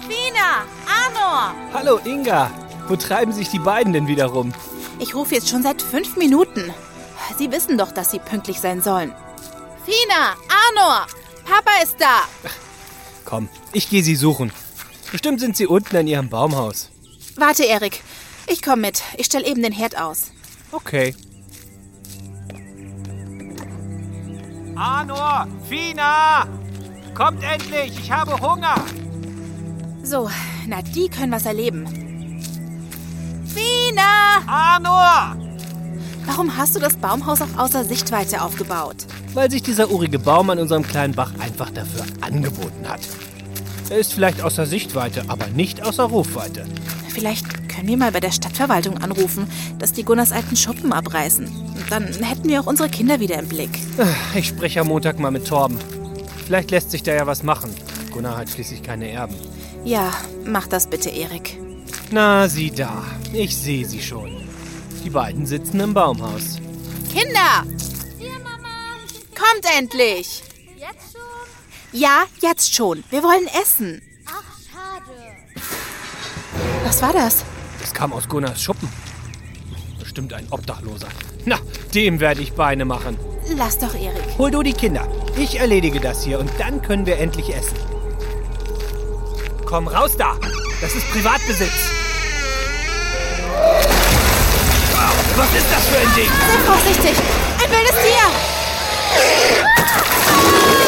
Fina! Arnor! Hallo Inga, wo treiben sich die beiden denn wieder rum? Ich rufe jetzt schon seit 5 Minuten. Sie wissen doch, dass Sie pünktlich sein sollen. Fina! Arnor! Papa ist da! Komm, ich gehe sie suchen. Bestimmt sind sie unten an ihrem Baumhaus. Warte, Erik. Ich komme mit. Ich stelle eben den Herd aus. Okay. Arnor! Fina! Kommt endlich! Ich habe Hunger! So, na die können was erleben. Fina! Arnor! Warum hast du das Baumhaus auch außer Sichtweite aufgebaut? Weil sich dieser urige Baum an unserem kleinen Bach einfach dafür angeboten hat. Er ist vielleicht außer Sichtweite, aber nicht außer Rufweite. Vielleicht können wir mal bei der Stadtverwaltung anrufen, dass die Gunnars alten Schuppen abreißen. Und dann hätten wir auch unsere Kinder wieder im Blick. Ich spreche am Montag mal mit Torben. Vielleicht lässt sich da ja was machen. Gunnar hat schließlich keine Erben. Ja, mach das bitte, Erik. Na, sieh da. Ich sehe sie schon. Die beiden sitzen im Baumhaus. Kinder! Hier, Mama. Kommt endlich! Jetzt schon? Ja, jetzt schon. Wir wollen essen. Ach, schade. Was war das? Das kam aus Gunnars Schuppen. Bestimmt ein Obdachloser. Na, dem werde ich Beine machen. Lass doch, Erik. Hol du die Kinder. Ich erledige das hier und dann können wir endlich essen. Komm raus da. Das ist Privatbesitz. Was ist das für ein Ding? Sei vorsichtig! Ein wildes Tier!